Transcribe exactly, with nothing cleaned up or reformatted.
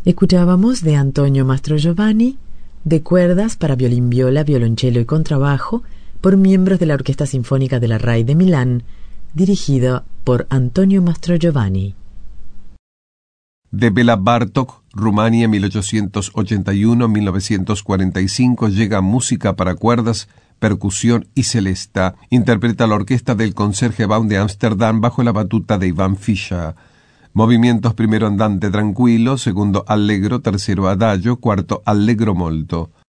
Escuchábamos de Antonio Mastrogiovanni, de cuerdas para violín, viola, violonchelo y contrabajo, por miembros de la Orquesta Sinfónica de la RAI de Milán, dirigido por Antonio Mastrogiovanni. De Béla Bartók, Rumania, mil ochocientos ochenta y uno a mil novecientos cuarenta y cinco, llega música para cuerdas, percusión y celesta. Interpreta la orquesta del Concertgebouw de Ámsterdam bajo la batuta de Ivan Fischer. Movimientos: primero andante tranquilo, segundo allegro, tercero adagio, cuarto allegro molto.